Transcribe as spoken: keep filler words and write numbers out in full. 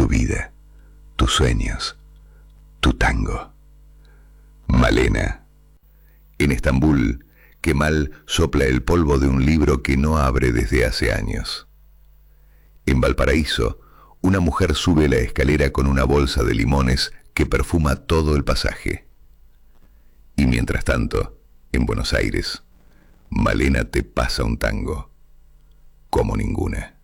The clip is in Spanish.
vida, tus sueños, tu tango. Malena. En Estambul, Kemal sopla el polvo de un libro que no abre desde hace años. En Valparaíso, una mujer sube la escalera con una bolsa de limones que perfuma todo el pasaje. Y mientras tanto, en Buenos Aires, Malena te pasa un tango como ninguna.